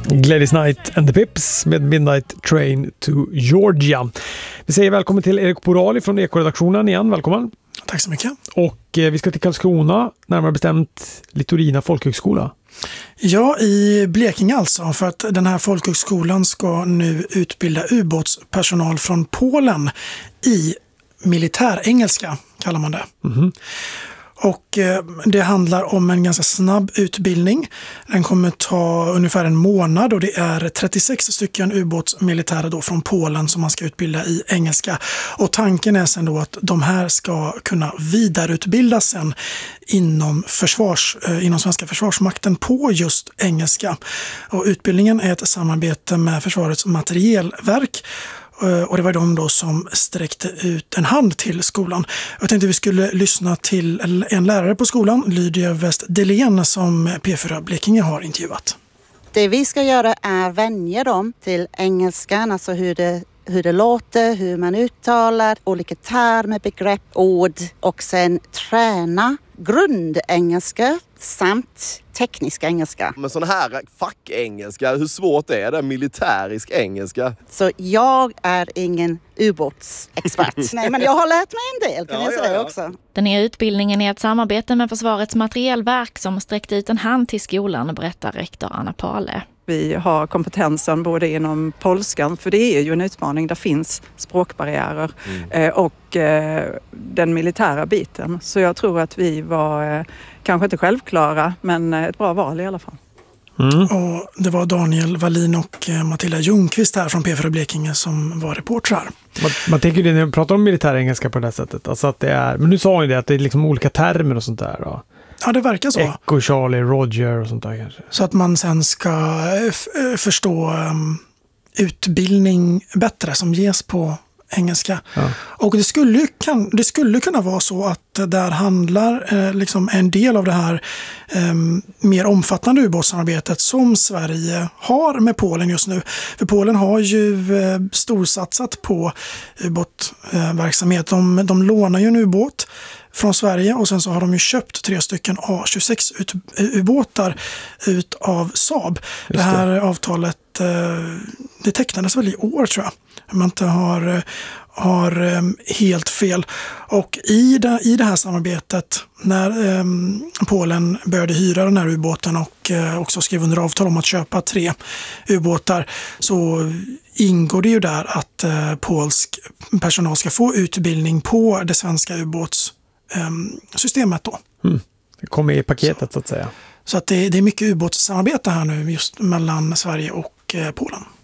Gladys Knight and the Pips med Midnight Train to Georgia. Vi säger välkommen till Erik Porali från Ekoredaktionen igen. Välkommen. Tack så mycket. Och vi ska till Karlskrona, närmare bestämt Litorina folkhögskola. Ja, i Blekinge alltså, för att den här folkhögskolan ska nu utbilda ubåtspersonal från Polen i militärengelska, kallar man det. Mm-hmm. Och det handlar om en ganska snabb utbildning. Den kommer ta ungefär en månad och det är 36 stycken ubåtsmilitärer då från Polen som man ska utbilda i engelska. Och tanken är sen då att de här ska kunna vidareutbildas sen inom svenska försvarsmakten på just engelska. Och utbildningen är ett samarbete med Försvarets materielverk. Och det var de då som sträckte ut en hand till skolan. Jag tänkte vi skulle lyssna till en lärare på skolan, Lydia West-Delén, som P4 Blekinge har intervjuat. Det vi ska göra är vänja dem till engelskan, alltså hur det låter, hur man uttalar, olika termer, begrepp, ord och sen träna grundengelska samt teknisk engelska. Men sån här fackengelska, hur svårt är det? Militärisk engelska? Så jag är ingen ubåtsexpert. Nej, men jag har lärt mig en del, kan jag säga också. Den nya utbildningen är ett samarbete med Försvarets materielverk som sträckte ut en hand till skolan, berättar rektor Anna Pale. Vi har kompetensen både inom polskan, för det är ju en utmaning, där finns språkbarriärer, och den militära biten. Så jag tror att vi var kanske inte självklara, men ett bra val i alla fall. Mm. Och det var Daniel Wallin och Matilda Ljungqvist här från P4 Blekinge som var reportrar. Man tänker ju när vi pratar om militärengelska på det här sättet, alltså att det är, men nu sa ju det att det är liksom olika termer och sånt där då. Ja, det verkar så. Echo, Charlie, Roger och sånt där kanske. Så att man sen ska förstå utbildning bättre som ges på engelska. Ja. Och det skulle kunna vara så att där handlar liksom en del av det här mer omfattande ubåtssamarbetet som Sverige har med Polen just nu. För Polen har ju storsatsat på ubåtverksamhet. De lånar ju en ubåt från Sverige och sen så har de ju köpt 3 stycken A26 ubåtar ut av Saab. Det här avtalet det tecknades väl i år, tror jag. Om man inte har helt fel. Och i det här samarbetet, när Polen började hyra den här ubåten och också skrev under avtal om att köpa 3 ubåtar, så ingår det ju där att polsk personal ska få utbildning på det svenska ubåtssystemet då. Det kommer i paketet så att säga. Så att det är mycket ubåtssamarbete här nu just mellan Sverige och Polen.